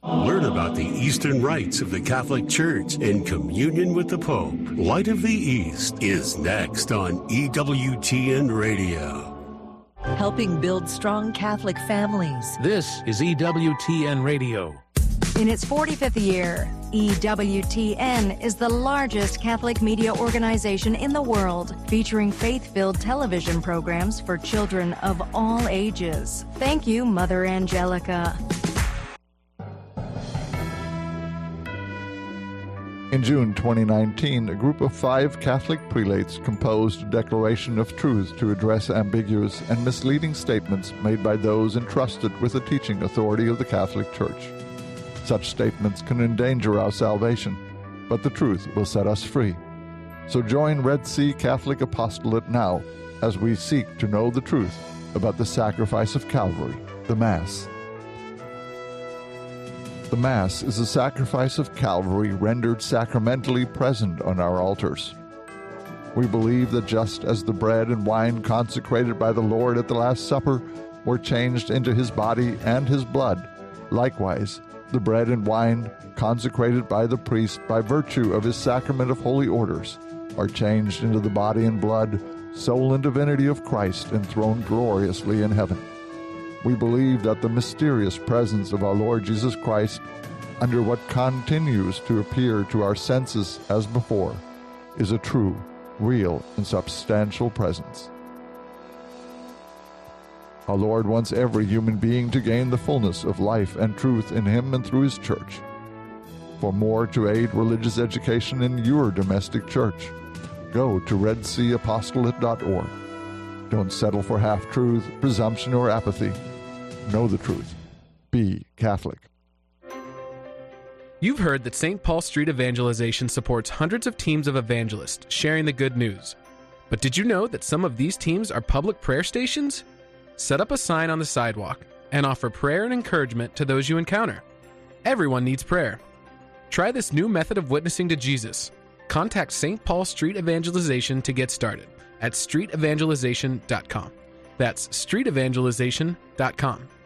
Learn about the Eastern rites of the Catholic Church and communion with the Pope. Light of the East is next on EWTN Radio. Helping build strong Catholic families. This is EWTN Radio. In its 45th year, EWTN is the largest Catholic media organization in the world, featuring faith-filled television programs for children of all ages. Thank you, Mother Angelica. In June 2019, a group of 5 Catholic prelates composed a declaration of truth to address ambiguous and misleading statements made by those entrusted with the teaching authority of the Catholic Church. Such statements can endanger our salvation, but the truth will set us free. So join Red Sea Catholic Apostolate now as we seek to know the truth about the sacrifice of Calvary, the Mass. The Mass is a sacrifice of Calvary rendered sacramentally present on our altars. We believe that just as the bread and wine consecrated by the Lord at the Last Supper were changed into His body and His blood, likewise, the bread and wine consecrated by the priest by virtue of his sacrament of holy orders are changed into the body and blood, soul and divinity of Christ enthroned gloriously in heaven. We believe that the mysterious presence of our Lord Jesus Christ, under what continues to appear to our senses as before, is a true, real, and substantial presence. Our Lord wants every human being to gain the fullness of life and truth in Him and through His Church. For more to aid religious education in your domestic church, go to redseaapostolate.org. Don't settle for half-truth, presumption, or apathy. Know the truth. Be Catholic. You've heard that St. Paul Street Evangelization supports hundreds of teams of evangelists sharing the good news. But did you know that some of these teams are public prayer stations? Set up a sign on the sidewalk and offer prayer and encouragement to those you encounter. Everyone needs prayer. Try this new method of witnessing to Jesus. Contact St. Paul Street Evangelization to get started at streetevangelization.com. That's streetevangelization.com.